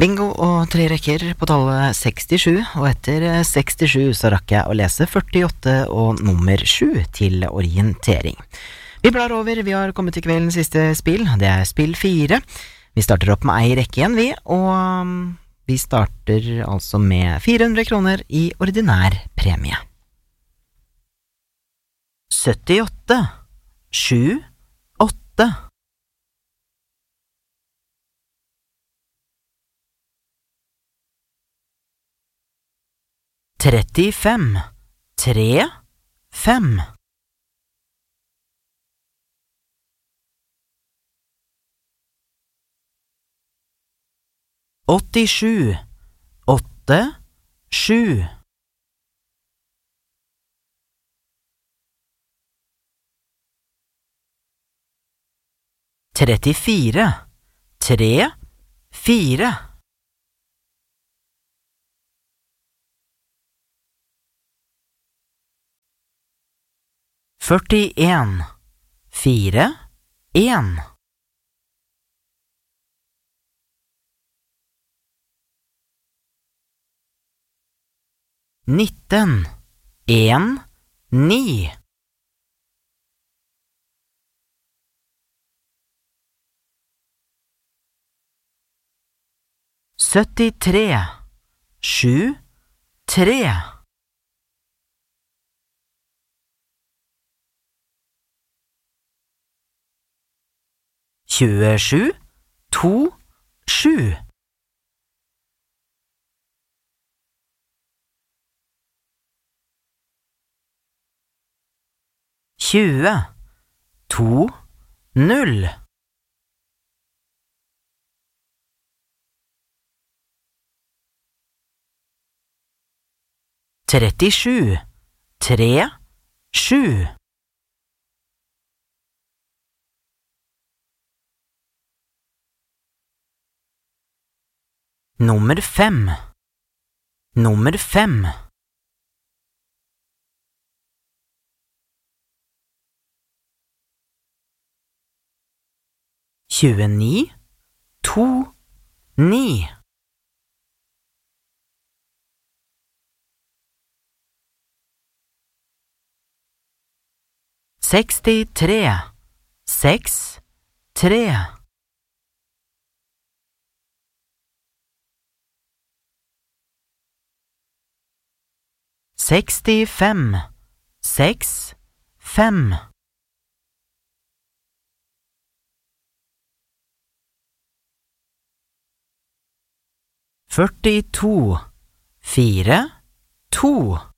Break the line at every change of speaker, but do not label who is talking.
Bingo og 3 rekker på tallet 67, og etter 67 så rakk jeg å lese 48 og nummer 7 til orientering. Vi blar over, vi har kommet til kveldens siste spill, det er spill 4. Vi starter opp med ei rekke igjen, og vi starter altså med 400 kroner i ordinær premie. 78, 7, 8. 35, 3, 5. 87, 8, 7. 34, 3, 4. 41, 4, 1. 19, 1, 9. 73, 7, 3. 27, 2, 7. 20, 2, 0. 37, 3, 7. 5, nummer 5. 29, 2, 9. 63, 6, 3. 65, 6, 5. 42, 4, 2.